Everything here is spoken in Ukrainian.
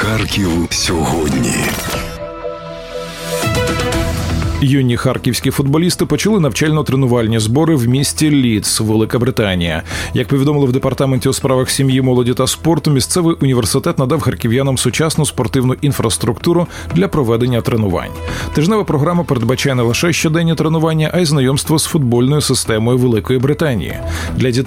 Харків сьогодні. Юні харківські футболісти почали навчально-тренувальні збори в місті Лідс, Велика Британія. Як повідомили в Департаменті у справах сім'ї, молоді та спорту, місцевий університет надав харків'янам сучасну спортивну інфраструктуру для проведення тренувань. Тижнева програма передбачає не лише щоденні тренування, а й знайомство з футбольною системою Великої Британії. Для дітей